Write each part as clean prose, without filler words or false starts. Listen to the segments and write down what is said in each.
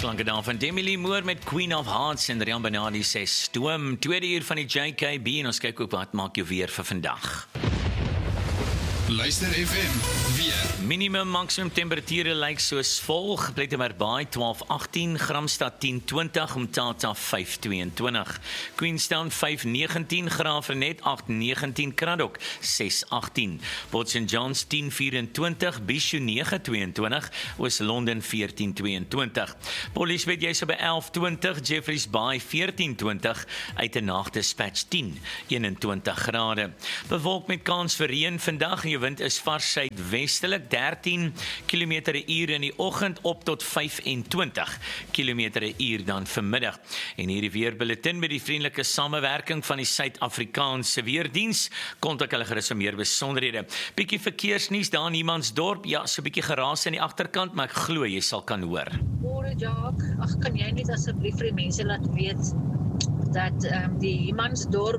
Klanke daar van Demi Moore met Queen of Hearts en Rian Benadi sê stoom. Tweede uur van die JKB en ons kyk ook wat maak jou weer vir vandag. Luister FM, weer. Minimum maksimum temperature lyk soos volg. Plettenberg Baai 12-18, Gramstad 10-20, Umtata 5-22, Queenstown 5-19, Graafrenet 8-19, Kraddock 6-18, Port St Johns 10-24, Bishu 9-22, Oos-London 14-22, Port Elizabeth jy so by 11-20, Jeffreys Bay 14-20, Uitenhaag Dispatch 10-21 grade. Bewolk met kans vir reën vandag en jou wind is vars suidwestelik 13 km/h in die oggend op tot 25 km/h dan vanmiddag. En hierdie weerbulletin met die vriendelike samewerking van die Suid-Afrikaanse Weerdiens. Kontak hulle gerus vir meer besonderhede. Bietjie verkeersnuus daar in Humansdorp. Ja, so 'n bietjie geraas aan die agterkant, maar ek glo jy sal kan hoor. Môre Jacques, ag kan jy net asseblief vir die mense laat weet dat die Humansdorp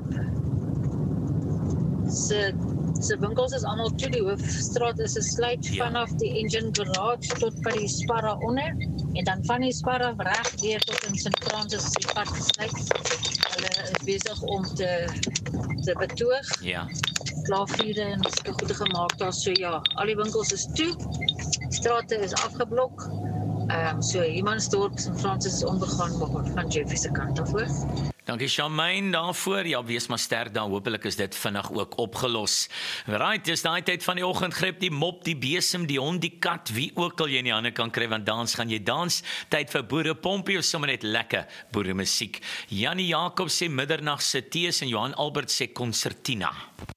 se winkels is almal toe, die hoofstraat is gesluit vanaf die Engine Garage tot by die Sparra onder en dan van die Sparra reg weer tot in St Francis is die pad gesluit. Hulle is besig om te betoog. Ja. Klaarvure en goede gemaak daar, so ja, al die winkels is toe, strate is afgeblok. So Humansdorp, St Francis is onbegaanbaar van Jeffrey se kant af hoor. Dankie Charmaine daarvoor. Ja, wees maar sterk daar. Hoopelik is dit vinnig ook opgelos. Right, dis daai tyd van die oggend, gryp die mop, die besem, die hond, die kat, wie ook al jy in die hande kan kry, want dans gaan jy dans. Tyd vir boerepompie of sommer net lekker boeremusiek. Jannie Jakob sê middernag se tees en Johan Albert sê konsertina.